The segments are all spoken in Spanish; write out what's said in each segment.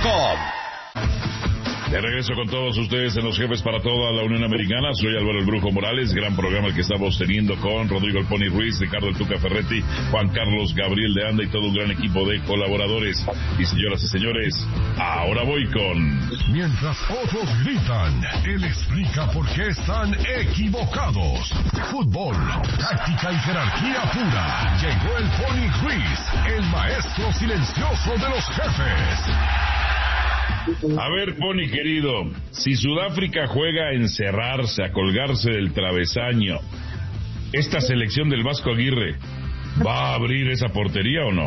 www.jefesparaTodos.com. De regreso con todos ustedes en Los Jefes para toda la Unión Americana. Soy Álvaro el Brujo Morales. Gran programa el que estamos teniendo con Rodrigo el Pony Ruiz, Ricardo el Tuca Ferretti, Juan Carlos Gabriel de Anda y todo un gran equipo de colaboradores. Y señoras y señores, ahora voy con... Mientras otros gritan, él explica por qué están equivocados. Fútbol, táctica y jerarquía pura. Llegó el Pony Ruiz, el maestro silencioso de los jefes. A ver, Pony querido, si Sudáfrica juega a encerrarse, a colgarse del travesaño, ¿esta selección del Vasco Aguirre va a abrir esa portería o no?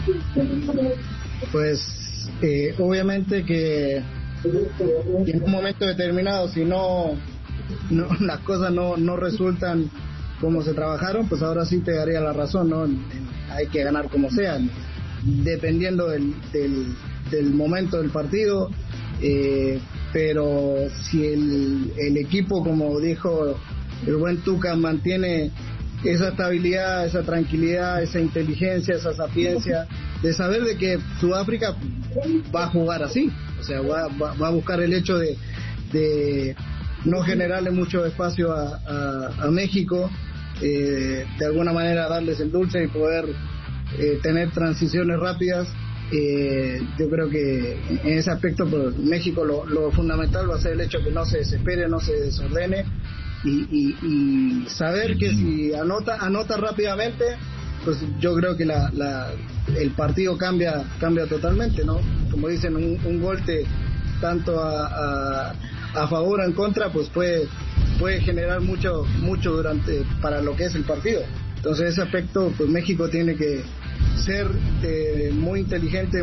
Pues obviamente que en un momento determinado, si no las cosas no resultan como se trabajaron, pues ahora sí te daría la razón, ¿no? Hay que ganar como sea, dependiendo del momento del partido, pero si el equipo, como dijo el buen Tuca, mantiene esa estabilidad, esa tranquilidad, esa inteligencia, esa sapiencia de saber de que Sudáfrica va a jugar así, o sea, va a buscar el hecho de no generarle mucho espacio a México, de alguna manera darles el dulce y poder tener transiciones rápidas. Yo creo que en ese aspecto, pues, México lo fundamental va a ser el hecho que no se desespere, no se desordene y saber que si anota rápidamente, pues yo creo que el partido cambia totalmente, ¿no? Como dicen, un gol tanto a favor o en contra, pues puede generar mucho para lo que es el partido. Entonces ese aspecto, pues México tiene que ser muy inteligente,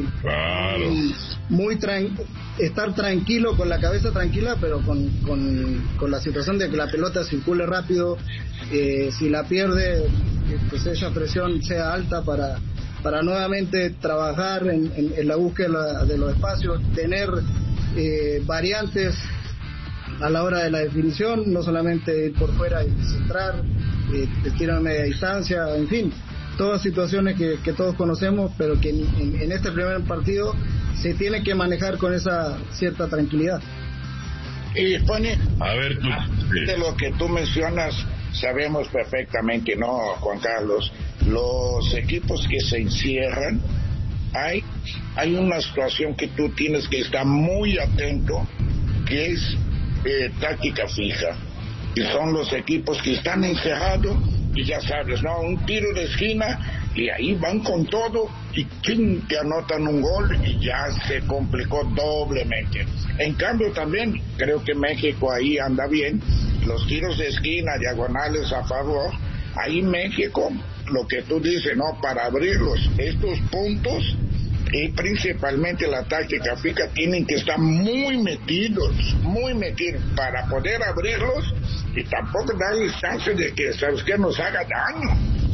estar tranquilo, con la cabeza tranquila, pero con la situación de que la pelota circule rápido, si la pierde, pues esa presión sea alta para nuevamente trabajar en la búsqueda de los espacios, tener variantes a la hora de la definición, no solamente ir por fuera y centrar, tiro de media distancia, en fin, todas situaciones que todos conocemos, pero que en este primer partido se tiene que manejar con esa cierta tranquilidad. Y Pone, a ver, de lo que tú mencionas, sabemos perfectamente, ¿no, Juan Carlos? Los equipos que se encierran, hay una situación que tú tienes que estar muy atento, que es táctica fija, y son los equipos que están encerrados y ya sabes, ¿no? Un tiro de esquina y ahí van con todo y ¡ching!, te anotan un gol y ya se complicó doblemente. En cambio también creo que México ahí anda bien, los tiros de esquina, diagonales a favor, ahí México, lo que tú dices, ¿no? Para abrirlos, estos puntos y principalmente la táctica fija tienen que estar muy metidos para poder abrirlos y tampoco darles chance de que, ¿sabes qué?, nos haga daño.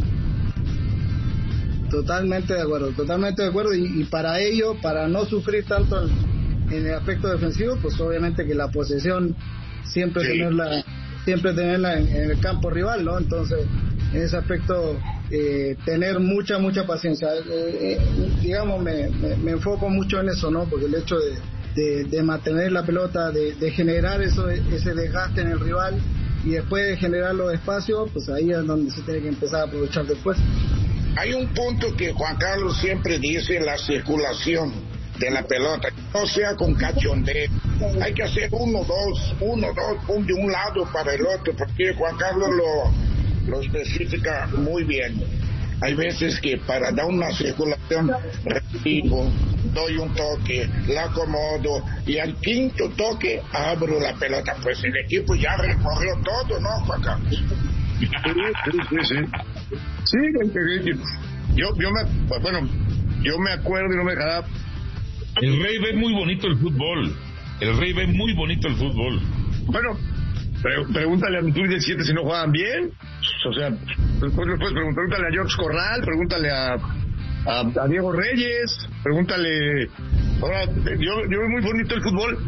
Totalmente de acuerdo y para ello, para no sufrir tanto en el aspecto defensivo, pues obviamente que la posesión siempre tenerla en el campo rival, ¿no? Entonces en ese aspecto tener mucha paciencia, digamos, me enfoco mucho en eso, ¿no? Porque el hecho de mantener la pelota, de generar ese desgaste en el rival y después de generar los espacios, pues ahí es donde se tiene que empezar a aprovechar después. Hay un punto que Juan Carlos siempre dice, la circulación de la pelota, no sea con cachondeo, hay que hacer uno, dos, de un lado para el otro, porque Juan Carlos lo especifica muy bien. Hay veces que para dar una circulación recibo, doy un toque, la acomodo y al quinto toque abro la pelota, pues el equipo ya recorrió todo, ¿no, Juan Carlos? Sí, yo me acuerdo y no me dejaba. El Rey ve muy bonito el fútbol. Bueno, pregúntale a mi Club de 7 si no juegan bien. O sea, después le puedes pregúntale a George Corral, pregúntale a Diego Reyes, pregúntale. Ahora, yo veo muy bonito el fútbol.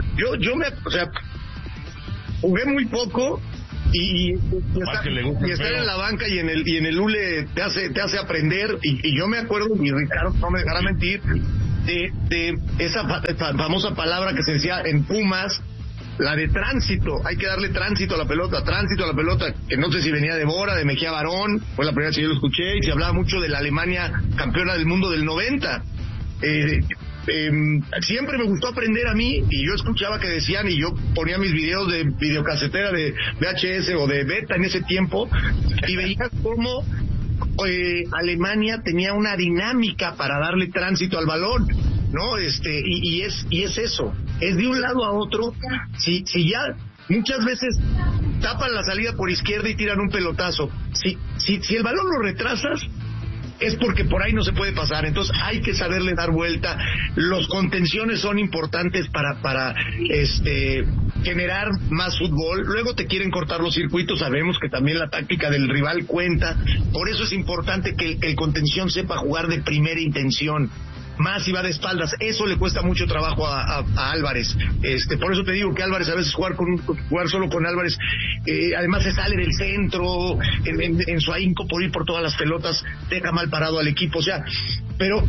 Jugué muy poco y estar en la banca y en el ULE te hace aprender y yo me acuerdo, y Ricardo no me dejará mentir, de esa famosa palabra que se decía en Pumas, la de tránsito. Hay que darle tránsito a la pelota, que no sé si venía de Bora, de Mejía Barón, fue la primera vez que yo lo escuché, y se hablaba mucho de la Alemania campeona del mundo del 90. Siempre me gustó aprender a mí, y yo escuchaba que decían, y yo ponía mis videos de videocasetera de VHS o de beta en ese tiempo, y veía cómo Alemania tenía una dinámica para darle tránsito al balón, ¿no? Y es eso, es de un lado a otro. Si ya muchas veces tapan la salida por izquierda y tiran un pelotazo, si el balón lo retrasas, es porque por ahí no se puede pasar. Entonces hay que saberle dar vuelta. Los contenciones son importantes para generar más fútbol. Luego te quieren cortar los circuitos, sabemos que también la táctica del rival cuenta. Por eso es importante que el contención sepa jugar de primera intención, más si va de espaldas. Eso le cuesta mucho trabajo a Álvarez. Por eso te digo que Álvarez, a veces jugar solo con Álvarez, además se sale del centro, en su ahínco por ir por todas las pelotas, deja mal parado al equipo. O sea, pero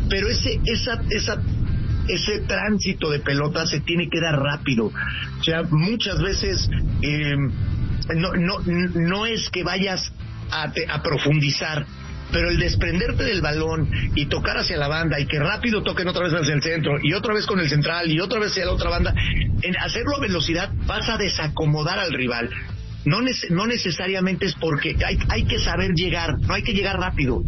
ese tránsito de pelota se tiene que dar rápido. O sea, muchas veces no es que vayas a profundizar, pero el desprenderte del balón y tocar hacia la banda, y que rápido toquen otra vez hacia el centro, y otra vez con el central, y otra vez hacia la otra banda, en hacerlo a velocidad vas a desacomodar al rival. No necesariamente es porque hay que saber llegar, no hay que llegar rápido.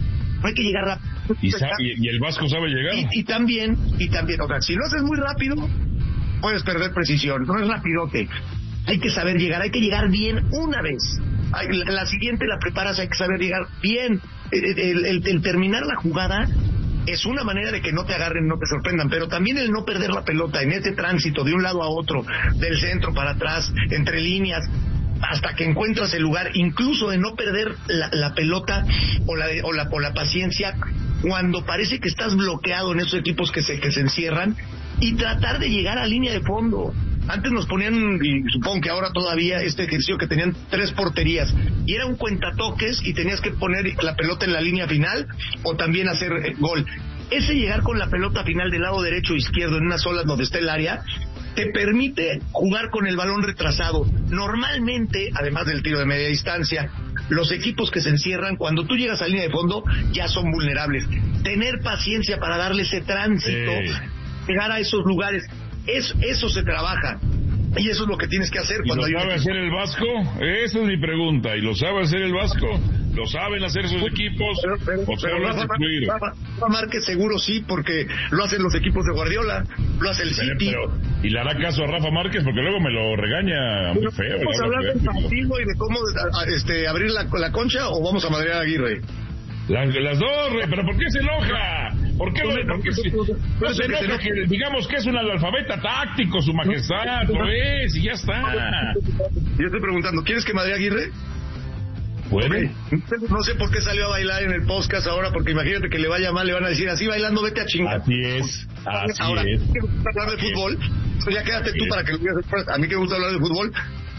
¿Y el Vasco sabe llegar? Y también, o sea, si lo haces muy rápido, puedes perder precisión, no es rapidote. Hay que saber llegar, hay que llegar bien una vez. La siguiente la preparas, hay que saber llegar bien. El terminar la jugada es una manera de que no te agarren, no te sorprendan, pero también el no perder la pelota en este tránsito de un lado a otro, del centro para atrás, entre líneas, hasta que encuentras el lugar, incluso de no perder la pelota o la paciencia cuando parece que estás bloqueado en esos equipos que se encierran, y tratar de llegar a línea de fondo. Antes nos ponían, y supongo que ahora todavía, este ejercicio que tenían 3 porterías, y era un cuentatoques y tenías que poner la pelota en la línea final o también hacer gol. Ese llegar con la pelota final del lado derecho o izquierdo en una sola donde está el área, te permite jugar con el balón retrasado. Normalmente, además del tiro de media distancia, los equipos que se encierran, cuando tú llegas a línea de fondo, ya son vulnerables. Tener paciencia para darle ese tránsito, llegar a esos lugares, eso se trabaja. Y eso es lo que tienes que hacer. ¿Lo sabe hacer el Vasco? Esa es mi pregunta. ¿Y lo sabe hacer el Vasco? ¿Lo saben hacer esos equipos? Pero Rafa Márquez seguro sí, porque lo hacen los equipos de Guardiola, lo hace el City. ¿Y le hará caso a Rafa Márquez? Porque luego me lo regaña muy feo. ¿Vamos a hablar del partido y de cómo abrir la concha, o vamos a madrear a Aguirre? Las dos, pero ¿por qué se enoja? ¿Por qué no se enoja? Que digamos que es un analfabeta táctico, su majestad, lo es, y ya está. Yo estoy preguntando, ¿quieres que madre Aguirre? Bueno. No sé por qué salió a bailar en el podcast ahora, porque imagínate que le vaya mal, le van a decir, así bailando, vete a chingar. Así es. Ahora, hablar de fútbol, pues ya quédate tú para que lo digas. A mí que me gusta hablar de fútbol.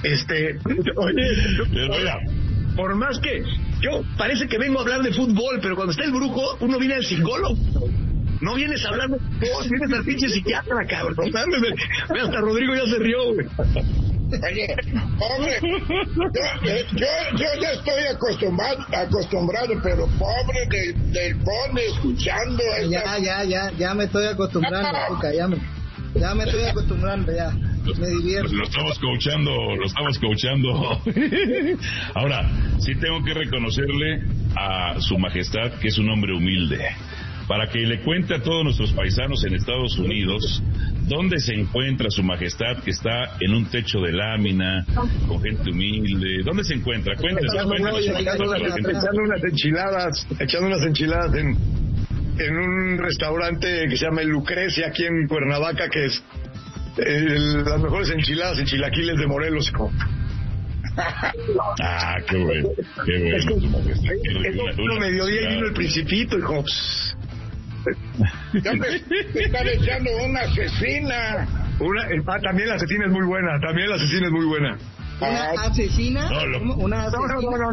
Oye, por más que yo parece que vengo a hablar de fútbol, pero cuando está el brujo, uno viene al psicólogo. No vienes hablando, vienes al pinche psiquiatra, cabrón. Ve, hasta Rodrigo ya se rió, güey. Oye, pobre, yo ya estoy acostumbrado, pero pobre del Pony escuchando. Ya me estoy acostumbrando, Tuca, ya me estoy acostumbrando, ya. Me divierto. Lo estamos coachando. Ahora, sí tengo que reconocerle a su majestad que es un hombre humilde, para que le cuente a todos nuestros paisanos en Estados Unidos dónde se encuentra su majestad, que está en un techo de lámina, con gente humilde. ¿Dónde se encuentra? Echando unas enchiladas en un restaurante que se llama El Lucrecia, aquí en Cuernavaca, que es las mejores enchiladas en chilaquiles de Morelos. Qué bueno. Uno mediodía y vino el Principito, hijo. Ya me están echando una asesina. También la asesina es muy buena. Una asesina. Una asesina.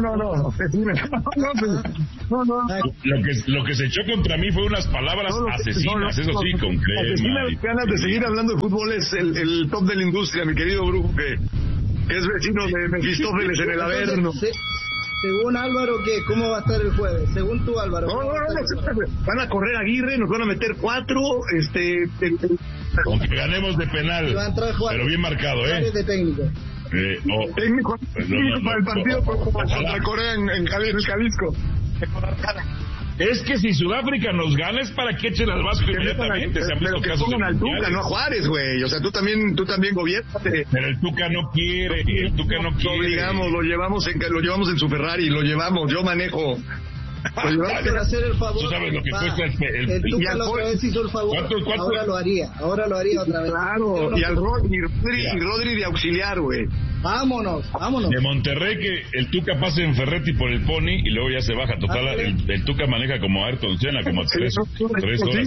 No. Lo que se echó contra mí fue unas palabras asesinas, eso sí, con Asesina las ganas de seguir hablando de fútbol es el top de la industria, mi querido Brujo, que es vecino de Mefistófeles en el Averno. Según Álvaro, ¿cómo va a estar el jueves? Según tú, Álvaro. No, van a correr a Aguirre, nos van a meter 4, aunque ganemos de penal, pero bien marcado, de técnico. Técnico para el partido contra Corea en Jalisco. Es que si Sudáfrica nos gana es para que echen al Vasco inmediatamente. Pero que pongan al Tuca, no a Juárez, güey. O sea, tú también gobiérnate. Pero el Tuca no quiere. Lo obligamos, lo llevamos en su Ferrari, yo manejo. Para hacer el favor. Tú sabes lo que cuesta el Tuca la otra vez hizo el favor. ¿Cuánto? Ahora lo haría otra vez. Claro, y al Rodri de auxiliar, güey. Vámonos. De Monterrey, que el Tuca pase en Ferretti por el Pony y luego ya se baja. Total, el Tuca maneja como Ayrton Senna, como 3 horas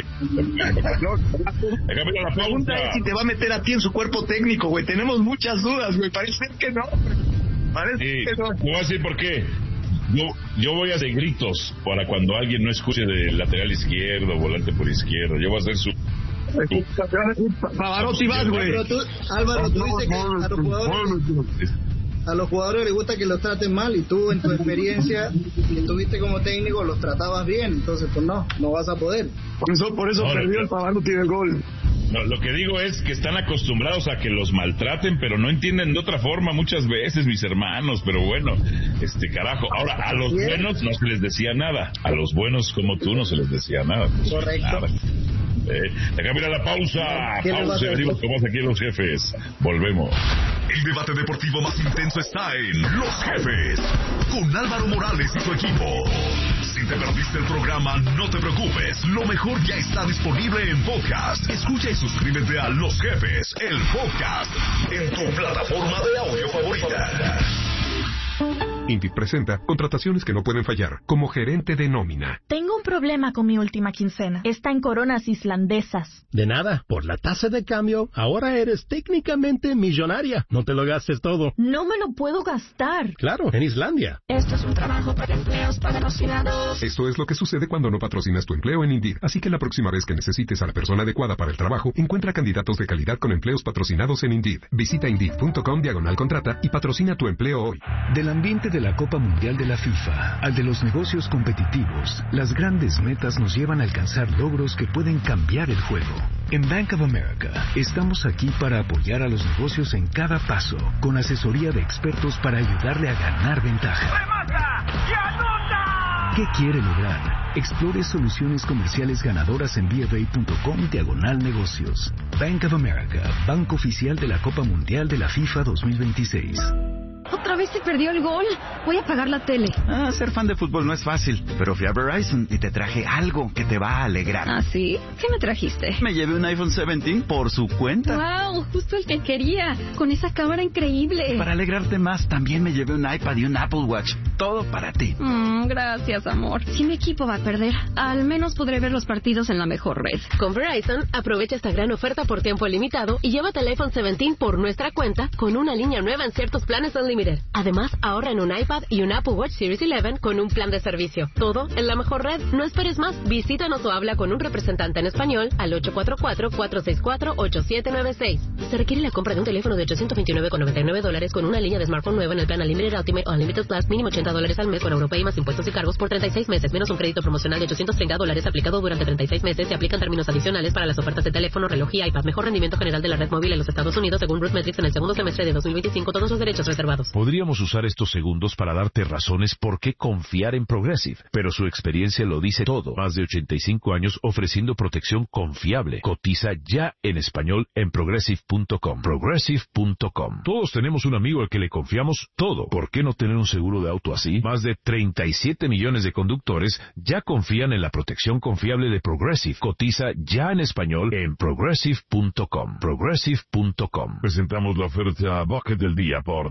La pregunta es si te va a meter a ti en su cuerpo técnico, güey. Tenemos muchas dudas, güey. Parece que no. Te voy a decir por qué. Yo voy a hacer gritos para cuando alguien no escuche de lateral izquierdo, volante por izquierdo. Yo voy a hacer su... Pavarotti vas, güey. Pero tú, Álvaro, tú dices que a los jugadores les gusta que los traten mal, y tú en tu experiencia que estuviste como técnico los tratabas bien, entonces pues no vas a poder. Por eso perdió el Pavarotti del gol. No, lo que digo es que están acostumbrados a que los maltraten, pero no entienden de otra forma muchas veces, mis hermanos. Pero bueno, carajo. Ahora, a los buenos no se les decía nada. A los buenos como tú no se les decía nada. Pues, correcto. Nada. Acá mira la pausa. Pausa, venimos como aquí Los Jefes. Volvemos. El debate deportivo más intenso está en Los Jefes, con Álvaro Morales y su equipo. Si te perdiste el programa, no te preocupes. Lo mejor ya está disponible en podcast. Escucha y suscríbete a Los Jefes, el podcast, en tu plataforma de audio favorita. Indeed presenta contrataciones que no pueden fallar, como gerente de nómina. Tengo un problema con mi última quincena. Está en coronas islandesas. De nada, por la tasa de cambio, ahora eres técnicamente millonaria. No te lo gastes todo. No me lo puedo gastar. Claro, en Islandia. Esto es un trabajo para empleos patrocinados. Esto es lo que sucede cuando no patrocinas tu empleo en Indeed. Así que la próxima vez que necesites a la persona adecuada para el trabajo, encuentra candidatos de calidad con empleos patrocinados en Indeed. Visita Indeed.com/contrata y patrocina tu empleo hoy. Del ambiente de la Copa Mundial de la FIFA al de los negocios competitivos, las grandes metas nos llevan a alcanzar logros que pueden cambiar el juego. En Bank of America estamos aquí para apoyar a los negocios en cada paso, con asesoría de expertos para ayudarle a ganar ventaja. ¡Remata! ¡Y anota! ¿Qué quiere lograr? Explore soluciones comerciales ganadoras en BofA.com/negocios. Bank of America, banco oficial de la Copa Mundial de la FIFA 2026. Otra vez se perdió el gol. Voy a apagar la tele. Ser fan de fútbol no es fácil, pero fui a Verizon y te traje algo que te va a alegrar. ¿Ah, sí? ¿Qué me trajiste? Me llevé un iPhone 17 por su cuenta. ¡Wow! Justo el que quería, con esa cámara increíble. Para alegrarte más, también me llevé un iPad y un Apple Watch. Todo para ti. Gracias, amor. Si mi equipo va a perder, al menos podré ver los partidos en la mejor red. Con Verizon, aprovecha esta gran oferta por tiempo limitado y llévate el iPhone 17 por nuestra cuenta con una línea nueva en ciertos planes Unlimited. Además, ahorra en un iPad y un Apple Watch Series 11 con un plan de servicio. Todo en la mejor red. No esperes más. Visítanos o habla con un representante en español al 844-464-8796. Se requiere la compra de un teléfono de $829,99 con una línea de smartphone nueva en el plan Unlimited Ultimate o Unlimited Plus, mínimo $80 al mes con Europay más impuestos y cargos por 36 meses, menos un crédito promocional de $830 aplicado durante 36 meses. Se aplican términos adicionales para las ofertas de teléfono, reloj y iPad. Mejor rendimiento general de la red móvil en los Estados Unidos según RootMetrics en el segundo semestre de 2025. Todos los derechos reservados. Podríamos usar estos segundos para darte razones por qué confiar en Progressive, pero su experiencia lo dice todo. Más de 85 años ofreciendo protección confiable. Cotiza ya en español en Progressive.com. Progressive.com. Todos tenemos un amigo al que le confiamos todo. ¿Por qué no tener un seguro de auto así? Más de 37 millones de conductores ya confían en la protección confiable de Progressive. Cotiza ya en español en Progressive.com. Progressive.com. Presentamos la oferta Bucket del día por $10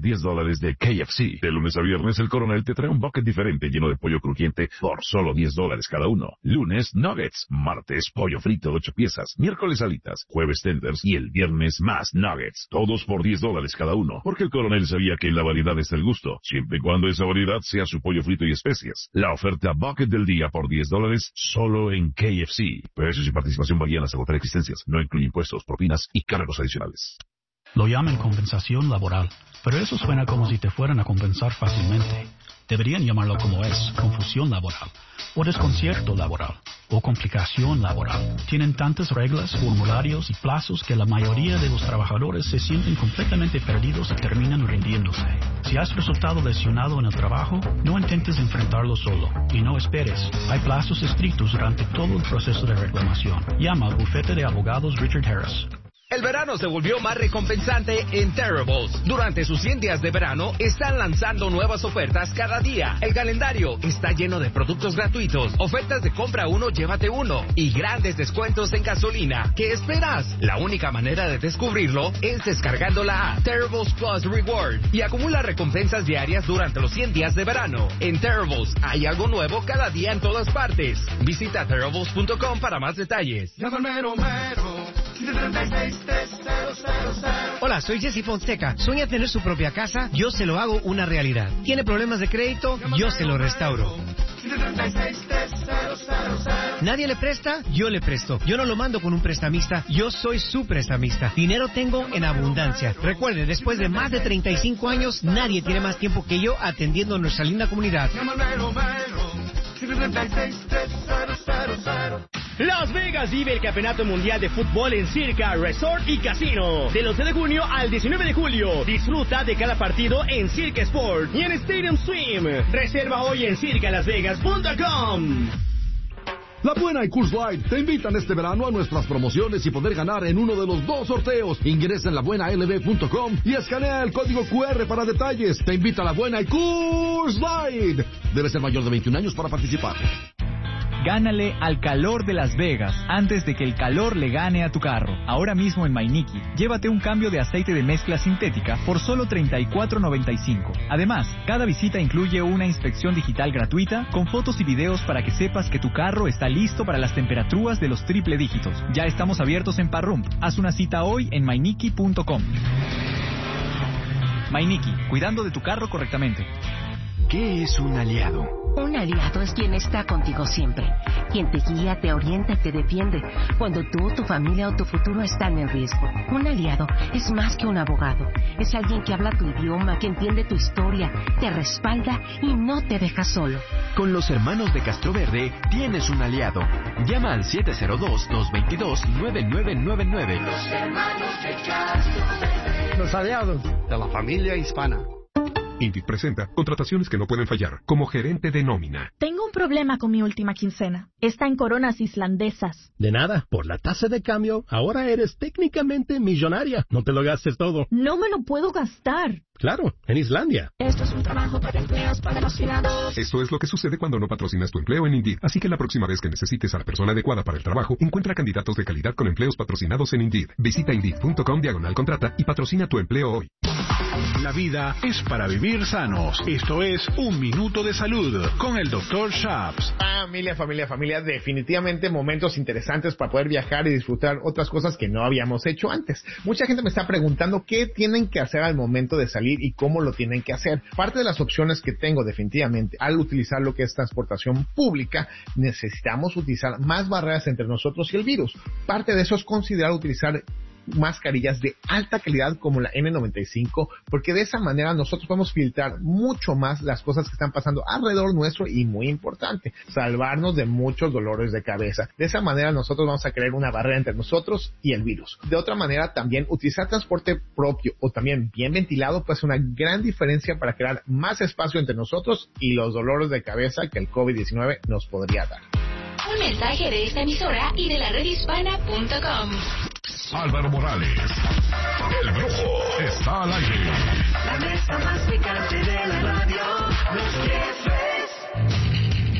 variedades de KFC. De lunes a viernes, el Coronel te trae un bucket diferente lleno de pollo crujiente por solo $10 cada uno. Lunes, nuggets. Martes, pollo frito 8 piezas. Miércoles, alitas. Jueves, tenders. Y el viernes, más nuggets. Todos por $10 cada uno. Porque el Coronel sabía que en la variedad está el gusto, siempre y cuando esa variedad sea su pollo frito y especias. La oferta bucket del día por $10 solo en KFC. Precios y participación varían hasta agotar existencias. No incluye impuestos, propinas y cargos adicionales. Lo llaman compensación laboral, pero eso suena como si te fueran a compensar fácilmente. Deberían llamarlo como es, confusión laboral, o desconcierto laboral, o complicación laboral. Tienen tantas reglas, formularios y plazos que la mayoría de los trabajadores se sienten completamente perdidos y terminan rindiéndose. Si has resultado lesionado en el trabajo, no intentes enfrentarlo solo, y no esperes. Hay plazos estrictos durante todo el proceso de reclamación. Llama al bufete de abogados Richard Harris. El verano se volvió más recompensante en Terribles. Durante sus 100 días de verano, están lanzando nuevas ofertas cada día. El calendario está lleno de productos gratuitos, ofertas de compra uno, llévate uno, y grandes descuentos en gasolina. ¿Qué esperas? La única manera de descubrirlo es descargando la app Terribles Plus Reward y acumula recompensas diarias durante los 100 días de verano. En Terribles hay algo nuevo cada día en todas partes. Visita Terribles.com para más detalles. Hola, soy Jesse Fonseca. ¿Sueña tener su propia casa? Yo se lo hago una realidad. ¿Tiene problemas de crédito? Yo se lo restauro. ¿Nadie le presta? Yo le presto. Yo no lo mando con un prestamista, yo soy su prestamista. Dinero tengo en abundancia. Recuerde, después de más de 35 años, nadie tiene más tiempo que yo atendiendo a nuestra linda comunidad. Las Vegas vive el Campeonato Mundial de Fútbol en Circa, Resort y Casino. Del 11 de junio al 19 de julio. Disfruta de cada partido en Circa Sport y en Stadium Swim. Reserva hoy en circalasvegas.com. La Buena y Coors Light te invitan este verano a nuestras promociones y poder ganar en uno de los 2 sorteos. Ingresa en labuenalb.com y escanea el código QR para detalles. Te invita a La Buena y Coors Light. Debes ser mayor de 21 años para participar. Gánale al calor de Las Vegas antes de que el calor le gane a tu carro. Ahora mismo en Mainiki, llévate un cambio de aceite de mezcla sintética por solo $34.95. Además, cada visita incluye una inspección digital gratuita con fotos y videos para que sepas que tu carro está listo para las temperaturas de los triple dígitos. Ya estamos abiertos en Parrum. Haz una cita hoy en mainiki.com. Mainiki, cuidando de tu carro correctamente. ¿Qué es un aliado? Un aliado es quien está contigo siempre, quien te guía, te orienta y te defiende cuando tú, tu familia o tu futuro están en riesgo. Un aliado es más que un abogado, es alguien que habla tu idioma, que entiende tu historia, te respalda y no te deja solo. Con los hermanos de Castroverde tienes un aliado. Llama al 702-222-9999. Los hermanos de Castroverde. Los aliados de la familia hispana. Indeed presenta contrataciones que no pueden fallar, como gerente de nómina. Tengo un problema con mi última quincena. Está en coronas islandesas. De nada, por la tasa de cambio, ahora eres técnicamente millonaria. No te lo gastes todo. No me lo puedo gastar. Claro, en Islandia. Esto es un trabajo para empleados patrocinados. Esto es lo que sucede cuando no patrocinas tu empleo en Indeed. Así que la próxima vez que necesites a la persona adecuada para el trabajo, encuentra candidatos de calidad con empleos patrocinados en Indeed. Visita Indeed.com/contrata y patrocina tu empleo hoy. La vida es para vivir sanos. Esto es Un Minuto de Salud con el Dr. Shaps. Familia, definitivamente momentos interesantes para poder viajar y disfrutar otras cosas que no habíamos hecho antes. Mucha gente me está preguntando qué tienen que hacer al momento de salir y cómo lo tienen que hacer. Parte de las opciones que tengo definitivamente al utilizar lo que es transportación pública, necesitamos utilizar más barreras entre nosotros y el virus. Parte de eso es considerar utilizar mascarillas de alta calidad como la N95, porque de esa manera nosotros podemos filtrar mucho más las cosas que están pasando alrededor nuestro y, muy importante, salvarnos de muchos dolores de cabeza. De esa manera nosotros vamos a crear una barrera entre nosotros y el virus. De otra manera, también utilizar transporte propio o también bien ventilado puede ser una gran diferencia para crear más espacio entre nosotros y los dolores de cabeza que el COVID-19 nos podría dar. Un mensaje de esta emisora y de la redhispana.com. Álvaro Morales, el Brujo, está al aire. La mesa más picante de la radio, los jefes.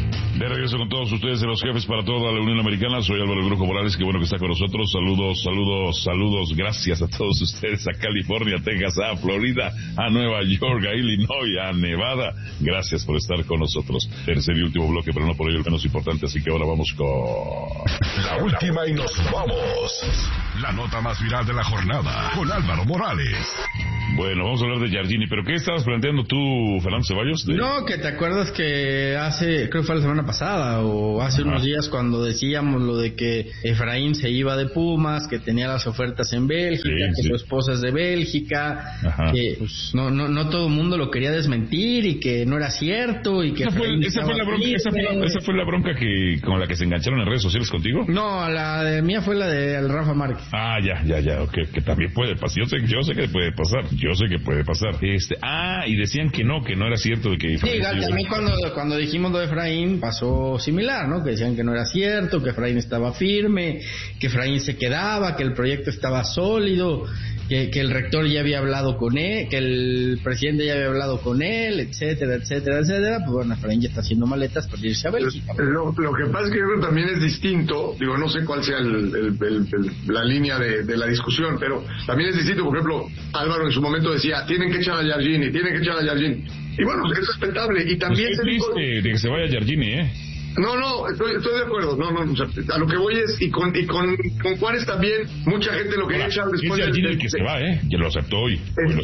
De regreso con todos ustedes en los jefes para toda la Unión Americana. Soy Álvaro El Brujo Morales, que bueno que está con nosotros. Saludos. Gracias a todos ustedes, a California, Texas, a Florida, a Nueva York, a Illinois, a Nevada. Gracias por estar con nosotros. Tercer y último bloque, pero no por ello el menos importante, así que ahora vamos con... La última y nos vamos. La nota más viral de la jornada, con Álvaro Morales. Bueno, vamos a hablar de Giardini, pero ¿qué estabas planteando tú, Fernando Ceballos? No, que te acuerdas que creo que fue la semana pasada o hace unos días cuando decíamos lo de que Efraín se iba de Pumas, que tenía las ofertas en Bélgica, que su esposa es de Bélgica, que pues no todo el mundo lo quería desmentir y que no era cierto y que esa fue la bronca que con la que se engancharon en redes sociales contigo. No, la mía fue la de Rafa Márquez. Ah, ya, okay, que también puede pasar. Yo sé que puede pasar. Y decían que no era cierto de que Efraín. Sí, también cuando dijimos lo de Efraín pasó similar, ¿no? Que decían que no era cierto, que Efraín estaba firme, que Efraín se quedaba, que el proyecto estaba sólido, que el rector ya había hablado con él, que el presidente ya había hablado con él, etcétera. Pues bueno, Efraín ya está haciendo maletas para irse a Bélgica. Lo que pasa es que yo creo que también es distinto, no sé cuál sea la línea de la discusión, pero también es distinto. Por ejemplo, Álvaro en su momento decía, tienen que echar a Giardini. Y bueno, es respetable. Y también es triste de que se vaya Giardini, No, estoy de acuerdo. No, o sea, a lo que voy es, y con Juárez también, mucha gente lo quería echar después del que se va, que lo aceptó hoy.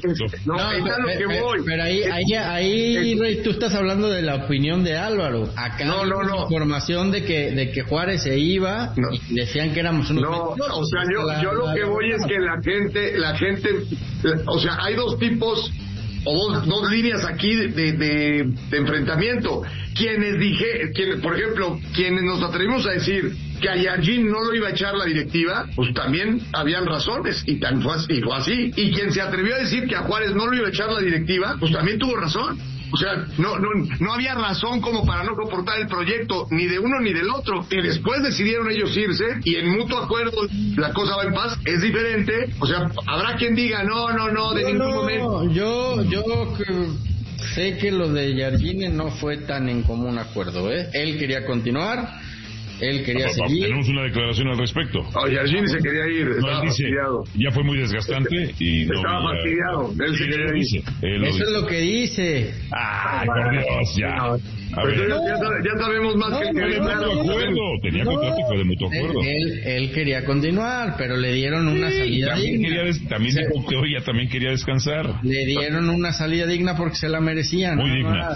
Pero ahí Rey, tú estás hablando de la opinión de Álvaro. Acá no. Información de que Juárez se iba y decían que éramos unos... o sea, yo lo que voy es que la gente, o sea, hay dos tipos o dos líneas aquí de enfrentamiento. Por ejemplo, quienes nos atrevimos a decir que a Giardini no lo iba a echar la directiva, pues también habían razones, y fue así. Y quien se atrevió a decir que a Juárez no lo iba a echar la directiva, pues también tuvo razón. O sea, no había razón como para no soportar el proyecto, ni de uno ni del otro. Y después decidieron ellos irse, y en mutuo acuerdo la cosa va en paz. Es diferente. O sea, habrá quien diga, no, de ningún momento. Yo sé que lo de Giardini no fue tan en común acuerdo, Él quería continuar, él quería seguir. Tenemos una declaración al respecto. Giardini se quería ir, estaba fastidiado. Ya fue muy desgastante y estaba fastidiado. Él se quería ir. Eso es lo que dice. Por Dios, ya. Ya sabemos más que tenía contrato y fue de mutuo acuerdo. Él quería continuar, pero le dieron una salida digna. También dijo que hoy ya también quería descansar. Le dieron una salida digna porque se la merecían. Muy digna.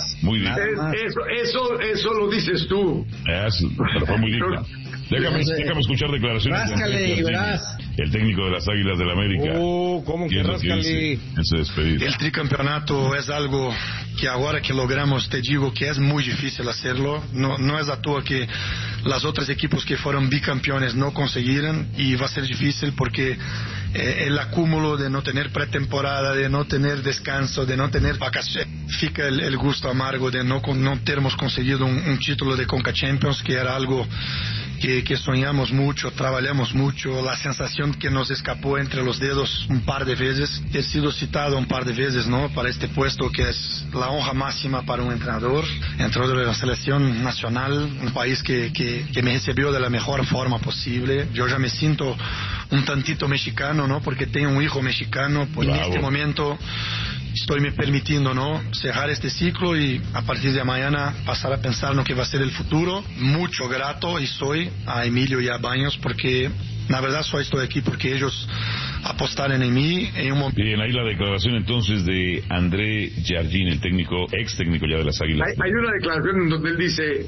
Eso lo dices tú. Pero fue muy digna. Déjame escuchar declaraciones el técnico de las Águilas del América. ¿Cómo que ráscale? El tricampeonato es algo que ahora que logramos, te digo que es muy difícil hacerlo. No es a toa que los otros equipos que fueron bicampeones no consiguieron, y va a ser difícil porque el acúmulo de no tener pretemporada, de no tener descanso, de no tener vacaciones, fica el gusto amargo de no termos conseguido un título de Conca Champions, que era algo que soñamos mucho, trabajamos mucho, la sensación que nos escapó entre los dedos un par de veces. He sido citado un par de veces, ¿no?, para este puesto que es la honra máxima para un entrenador de la selección nacional, un país que me recibió de la mejor forma posible. Yo ya me siento un tantito mexicano, ¿no?, porque tengo un hijo mexicano. Pues en este momento estoy me permitiendo, ¿no?, cerrar este ciclo y a partir de mañana pasar a pensar en lo que va a ser el futuro. Mucho grato y soy a Emilio y a Baños, porque la verdad estoy aquí porque ellos apostaron en mí en un momento. Bien, ahí la declaración entonces de André Giardini, el ex técnico ya de las Águilas. Hay una declaración en donde él dice: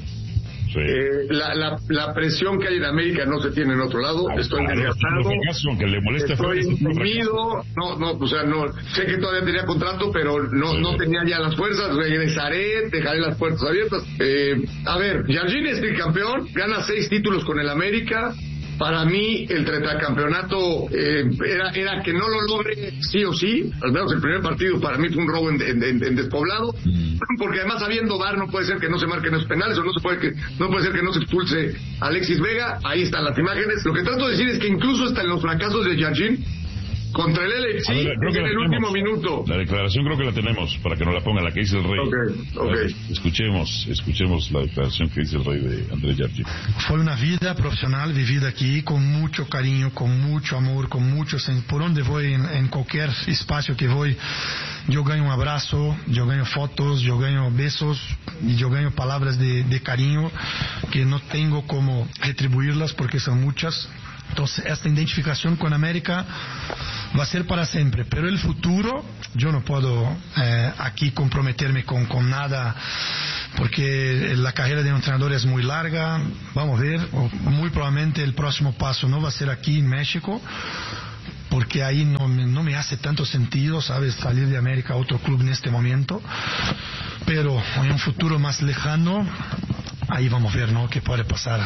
la presión que hay en América no se tiene en otro lado. Estoy desgastado, aunque le moleste, estoy deprimido. Sé que todavía tenía contrato, pero no tenía ya las fuerzas. Regresaré, dejaré las puertas abiertas. A ver, Giardini es tricampeón, gana 6 títulos con el América. Para mí el tetracampeonato era que no lo logre sí o sí. Al menos el primer partido para mí fue un robo en despoblado, porque además habiendo VAR no puede ser que no se marquen esos penales, o no puede ser que no se expulse a Alexis Vega. Ahí están las imágenes. Lo que trato de decir es que incluso hasta en los fracasos de Giardini contra el Leipzig en el último minuto. La declaración creo que la tenemos, para que nos la ponga, la que dice el Rey. Okay. Escuchemos la declaración que dice el Rey de André Jardine. Fue una vida profesional vivida aquí con mucho cariño, con mucho amor, con mucho... Por donde voy, en cualquier espacio que voy, yo gano un abrazo, yo gano fotos, yo gano besos y yo gano palabras de cariño que no tengo cómo retribuirlas porque son muchas. Entonces esta identificación con América va a ser para siempre, pero el futuro yo no puedo aquí comprometerme con nada porque la carrera de un entrenador es muy larga. Vamos a ver, muy probablemente el próximo paso no va a ser aquí en México, porque ahí no me hace tanto sentido, ¿sabes?, salir de América a otro club en este momento, pero en un futuro más lejano ahí vamos a ver, ¿no?, qué puede pasar.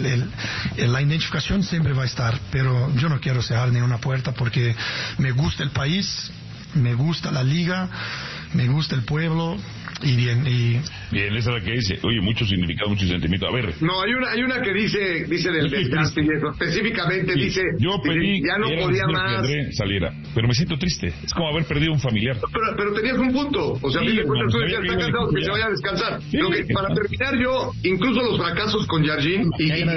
La identificación siempre va a estar, pero yo no quiero cerrar ninguna puerta porque me gusta el país, me gusta la liga, me gusta el pueblo. Bien, esa es la que dice, oye, mucho significado, mucho sentimiento. A ver. No, hay una que dice del desgaste, específicamente sí, dice, yo pedí ya no podía más que André saliera, pero me siento triste, es como haber perdido un familiar. Pero tenías un punto, o sea, sí, tú decías, está cansado, que se vaya a descansar. Sí. Para terminar yo, incluso los fracasos con Jardine,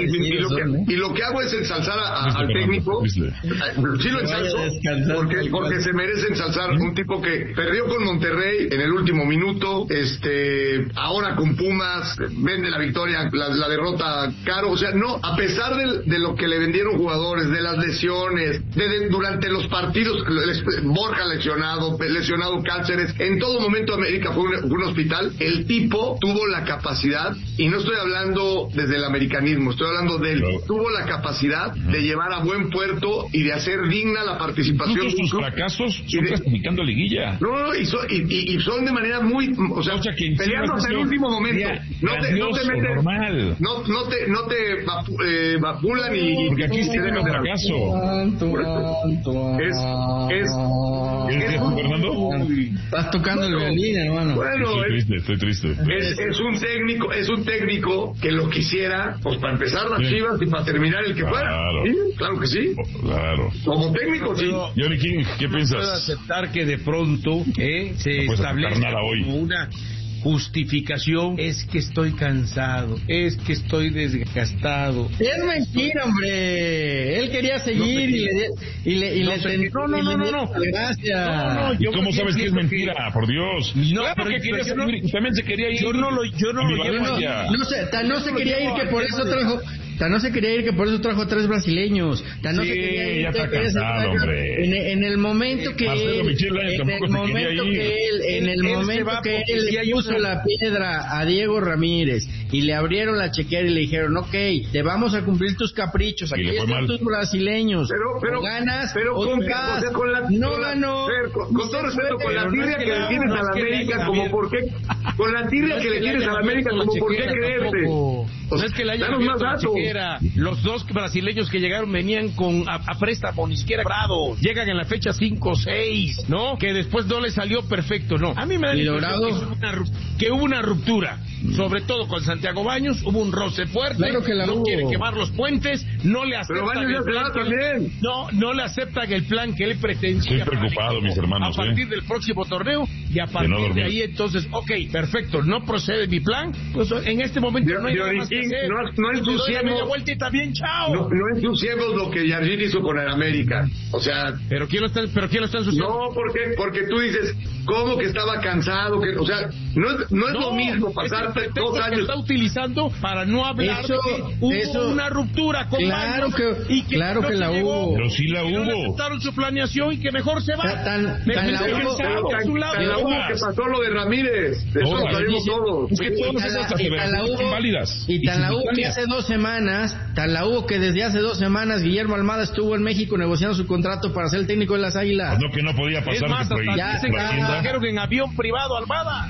y lo que hago es ensalzar al técnico, sí lo ensalzo, porque se merece ensalzar un tipo que perdió con Monterrey en el último minuto, ahora con Pumas vende la victoria, la derrota caro, o sea, no, a pesar de lo que le vendieron jugadores, de las lesiones, durante los partidos, Borja lesionado Cáceres, en todo momento América fue un hospital. El tipo tuvo la capacidad, y no estoy hablando desde el americanismo, estoy hablando de él, tuvo la capacidad de llevar a buen puerto y de hacer digna la participación. Todos sus fracasos son clasificando liguilla. No, y son de manera muy, o sea, peleando hasta el último momento. No te vapulan y porque aquí sí tenemos fracaso. Es Fernando. Estás tocando el violín, hermano. Bueno, estoy triste. Es un técnico que lo quisiera, pues para empezar las Chivas y para terminar el que fuera. Claro. ¿Sí? Claro que sí. Claro. Como técnico, sí. Johnny King, ¿qué piensas? Puedo aceptar que de pronto se establezca como una justificación, es que estoy cansado, es que estoy desgastado. Es mentira, hombre. Él quería seguir No. Gracias. ¿Y cómo sabes que es mentira? Por Dios. No, claro que quería seguir. También se quería ir. Yo no lo llevo ya. No se quería ir que por eso trajo. No se quería ir que por eso trajo a 3 brasileños. No se quería ir ya está cansado, hombre. En el momento que él le puso la piedra a Diego Ramírez y le abrieron la chequera y le dijeron, ok, te vamos a cumplir tus caprichos, aquí están tus brasileños, pero ganas, no ganó. Con todo respeto, con la tirria que le tienes a la América, como por qué, con la tirria que le tienes a la América, como por qué creerte. No es que le hayan abierto la chequera. Los 2 brasileños que llegaron venían a préstamo, ni siquiera grados. Llegan en la fecha 5 o 6, ¿no? Que después no le salió perfecto, no. A mí me da la impresión que hubo una ruptura. Sobre todo con Santiago Baños, hubo un roce fuerte. Claro que no quiere quemar los puentes, no le aceptan el plan no le aceptan el plan que él pretendía. Estoy preocupado, mis hermanos. A partir del próximo torneo y a partir de ahí, entonces, ok, perfecto, no procede mi plan, pues en este momento no hay nada más que hacer. No ensuciemos media vuelta y también, chao. No ensuciemos lo que Jardine hizo con el América. O sea, ¿Pero quién lo está ensuciando? No, porque tú dices, ¿cómo que estaba cansado? O sea, no es lo mismo pasar 2 años. Que está utilizando para no hablar de que hubo una ruptura con claro Baños que, y que claro que la hubo. Pero sí la hubo. No aceptaron su planeación y que mejor se va. Tan la hubo que pasó lo de Ramírez. Eso lo sabemos todos. Es que todas esas aseveraciones son válidas. Y tan la hubo que hace 2 semanas, desde hace 2 semanas Guillermo Almada estuvo en México negociando su contrato para ser el técnico de las Águilas. Pues no, que no podía pasar. Es más, hasta dicen que trajeron en avión privado Almada.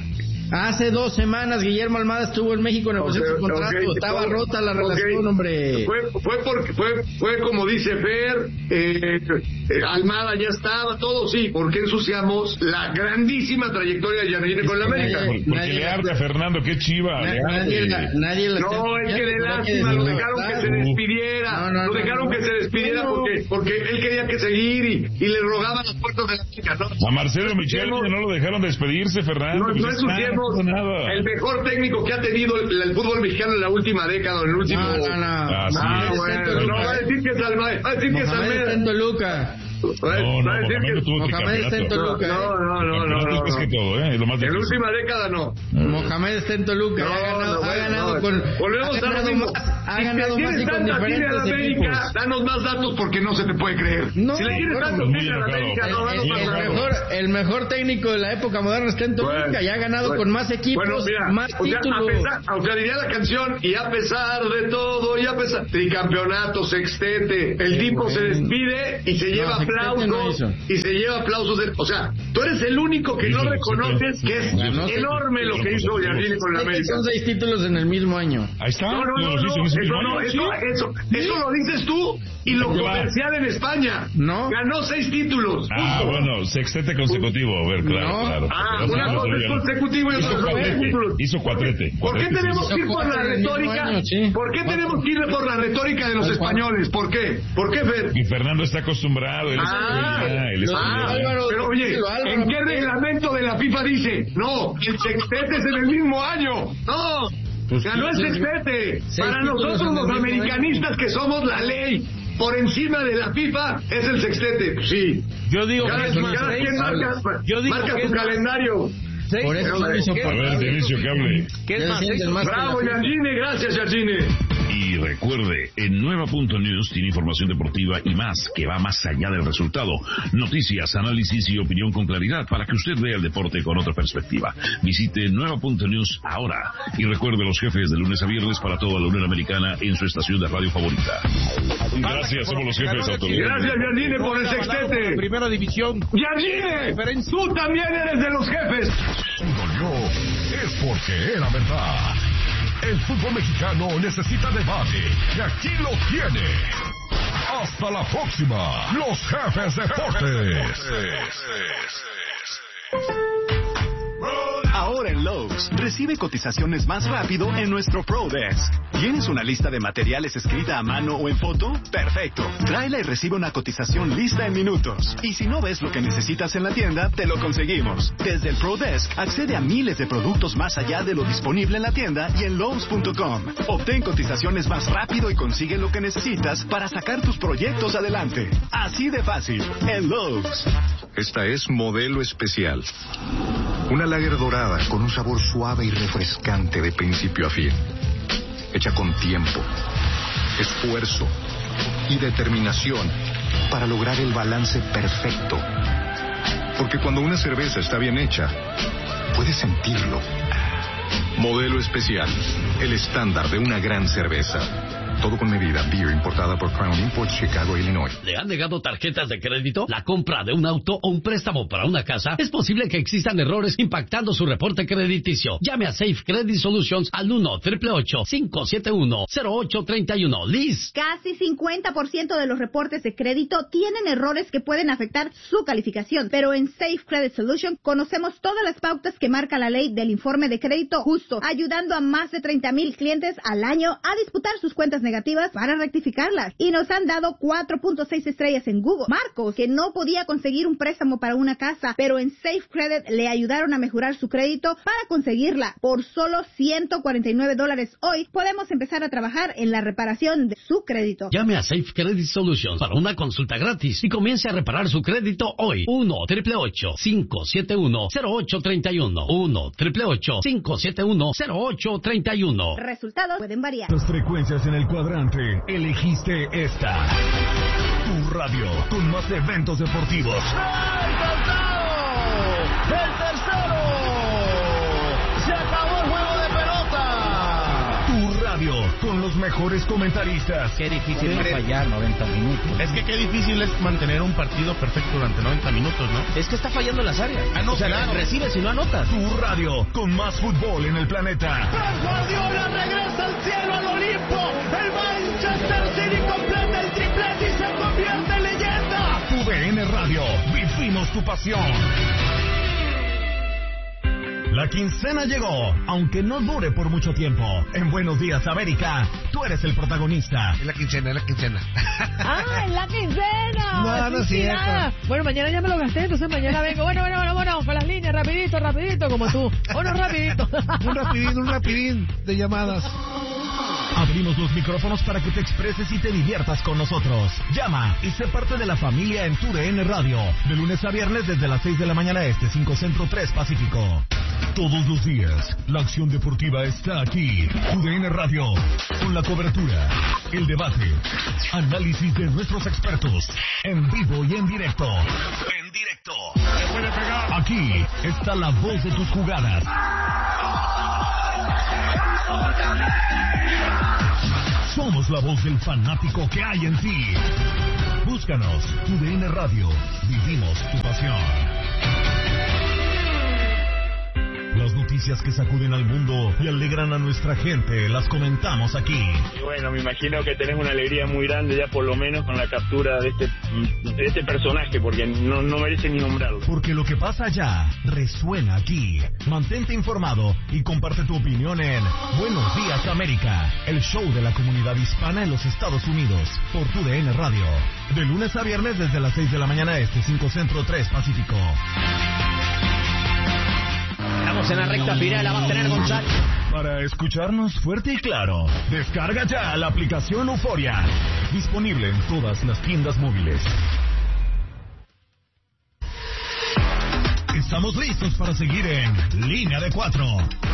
Hace 2 semanas Guillermo Almada estuvo en México negociando su contrato. Estaba rota la relación, hombre. Fue como dice Fer, Almada ya estaba, todo sí. ¿Por qué ensuciamos la grandísima trayectoria de Jardine con la América? Porque le arde a Fernando, qué chiva. Nadie no, es que de lástima lo dejaron que se despidiera. Lo dejaron que se despidiera porque él quería que seguir y le rogaban las puertas de la América. A Marcelo Michel no lo dejaron despedirse, Fernando. No ensuciemos el mejor técnico que ha tenido el fútbol mexicano en la última década, en el último. No va a decir que es Almada. Va a decir que es Almada. En Toluca. Mohamed está en Toluca. No. Es que todo, en la última década no. Mohamed está en Toluca. Ha ganado con. Volvemos a lo mismo. Ha ganado más y con diferentes equipos. Danos más datos porque no se te puede creer. No, si le quieres tantos a la América, danos más datos. El mejor técnico de la época moderna está en Toluca y ha ganado con más equipos, más títulos. Aunque diría la canción, y a pesar de todo, tricampeonato, sextete, el tipo se despide y se lleva aplausos y se lleva aplausos. O sea, tú eres el único que no reconoces que es enorme lo que hizo Jardine con la América. Son 6 títulos en el mismo año. Ahí está. Eso lo dices tú y lo comercial en España. No. Ganó 6 títulos. Bueno, sextete consecutivo. A ver, claro. Una cosa es consecutivo y otra cosa es títulos. Hizo cuatrete. ¿Por qué tenemos que ir por la retórica? ¿Por qué tenemos que ir por la retórica de los españoles? ¿Por qué? ¿Por qué, Fer? Y Fernando está acostumbrado. Pero oye, ¿en qué reglamento de la FIFA dice? No, el sextete es en el mismo año. No, ganó el sextete. Para nosotros los americanistas que somos la ley por encima de la FIFA es el sextete. Sí. Yo digo cada quien marca su calendario. Por eso a ver, Dionisio, que hable. ¿Qué es más? Bravo, Jardine, gracias, Jardine. Y recuerde, en Nueva.News tiene información deportiva y más, que va más allá del resultado. Noticias, análisis y opinión con claridad para que usted vea el deporte con otra perspectiva. Visite Nueva.News ahora. Y recuerde los jefes de lunes a viernes para toda la Unión Americana en su estación de radio favorita. Gracias, somos los jefes, autoridades. Gracias, Jardine, por el sextete. Primera división. Jardine, tú también eres de los jefes. Si dolió, es porque era verdad. El fútbol mexicano necesita debate y aquí lo tiene. Hasta la próxima, los jefes deportes. Ahora en Lowe's, recibe cotizaciones más rápido en nuestro Pro Desk. ¿Tienes una lista de materiales escrita a mano o en foto? Perfecto. Tráela y recibe una cotización lista en minutos. Y si no ves lo que necesitas en la tienda, te lo conseguimos. Desde el Pro Desk, accede a miles de productos más allá de lo disponible en la tienda y en Lowe's.com. Obtén cotizaciones más rápido y consigue lo que necesitas para sacar tus proyectos adelante. Así de fácil, en Lowe's. Esta es Modelo Especial. Una lager dorada con un sabor suave y refrescante de principio a fin. Hecha con tiempo, esfuerzo y determinación para lograr el balance perfecto. Porque cuando una cerveza está bien hecha, puedes sentirlo. Modelo Especial, el estándar de una gran cerveza. Todo con medida. Beer importada por Crown Imports, Chicago, Illinois. ¿Le han negado tarjetas de crédito? ¿La compra de un auto o un préstamo para una casa? Es posible que existan errores impactando su reporte crediticio. Llame a Safe Credit Solutions al 1-888-571-0831. Liz. Casi 50% de los reportes de crédito tienen errores que pueden afectar su calificación. Pero en Safe Credit Solutions conocemos todas las pautas que marca la ley del informe de crédito justo, ayudando a más de 30,000 clientes al año a disputar sus cuentas negativas para rectificarlas. Y nos han dado 4.6 estrellas en Google. Marcos, que no podía conseguir un préstamo para una casa, pero en Safe Credit le ayudaron a mejorar su crédito para conseguirla. Por solo $149 hoy, podemos empezar a trabajar en la reparación de su crédito. Llame a Safe Credit Solutions para una consulta gratis y comience a reparar su crédito hoy. 1-888-571-0831. 1-888-571-0831. Resultados pueden variar. Las frecuencias en el cuadrante, elegiste esta. Tu radio, con más eventos deportivos. ¡El tercero! ¡Se acabó el juego de pelota! Tu radio Radio, con los mejores comentaristas. Qué difícil es fallar 90 minutos. Es que qué difícil es mantener un partido perfecto durante 90 minutos, ¿no? Es que está fallando en las áreas. O sea, claro, recibes y no anotas. Tu radio, con más fútbol en el planeta. Guardiola regresa al cielo, al Olimpo. El Manchester City completa el triplete y se convierte en leyenda. Tu DN Radio, vivimos tu pasión. La quincena llegó, aunque no dure por mucho tiempo. En Buenos Días, América, tú eres el protagonista. Es la quincena, es la quincena. ¡Ah, es la quincena! No es cierto. Bueno, mañana ya me lo gasté, entonces mañana vengo. Bueno, con las líneas, rapidito, como tú. Rapidito. Un rapidín de llamadas. Abrimos los micrófonos para que te expreses y te diviertas con nosotros. Llama y sé parte de la familia en tu DN Radio. De lunes a viernes desde las 6 de la mañana este, 5 Centro, 3 Pacífico. Todos los días, la acción deportiva está aquí. Tu DN Radio, con la cobertura, el debate, análisis de nuestros expertos, en vivo y en directo. En directo. Aquí está la voz de tus jugadas. Somos la voz del fanático que hay en ti. Búscanos, tu DN Radio. Vivimos tu pasión. Las noticias que sacuden al mundo y alegran a nuestra gente, las comentamos aquí. Y bueno, me imagino que tenés una alegría muy grande ya por lo menos con la captura de este personaje, porque no merece ni nombrarlo. Porque lo que pasa allá resuena aquí. Mantente informado y comparte tu opinión en Buenos Días América, el show de la comunidad hispana en los Estados Unidos, por tu DN Radio. De lunes a viernes desde las 6 de la mañana este, 5 Centro, 3 Pacífico. Estamos en la recta final, la va a tener González. Para escucharnos fuerte y claro, descarga ya la aplicación Euforia. Disponible en todas las tiendas móviles. Estamos listos para seguir en Línea de 4.